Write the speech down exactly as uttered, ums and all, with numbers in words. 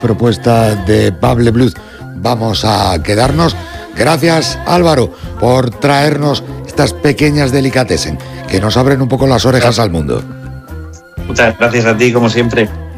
propuesta de Pablo Blues vamos a quedarnos. Gracias, Álvaro, por traernos estas pequeñas delicatessen que nos abren un poco las orejas al mundo. Muchas gracias a ti, como siempre.